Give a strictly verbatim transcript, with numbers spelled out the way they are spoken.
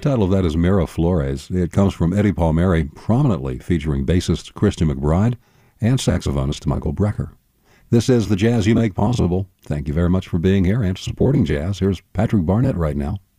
title of that is Miraflores. It comes from Eddie Palmieri, prominently featuring bassist Christian McBride and saxophonist Michael Brecker. This is the jazz you make possible. Thank you very much for being here and supporting jazz. Here's Patrick Barnett right now.